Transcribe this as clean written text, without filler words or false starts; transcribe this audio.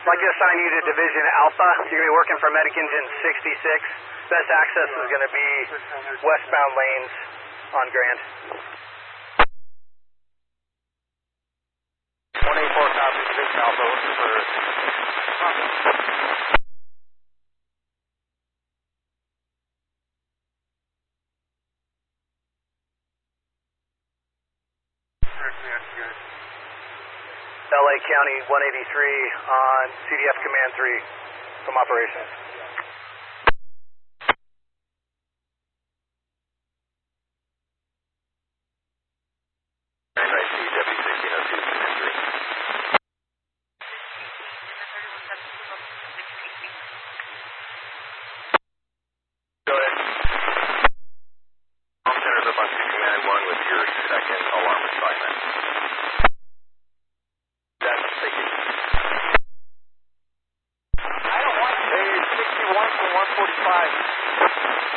I'd like to assign you to Division Alpha. You're going to be working for Medic Engine 66. Best access is going to be westbound lanes on Grand. 184 copy, Division Alpha, looking for... LA County 183 on CDF Command 3 from operations. Go ahead. Home center's up on Command 1 with your second alarm assignment. That's taken. I don't want to. Hey, 61 from 145.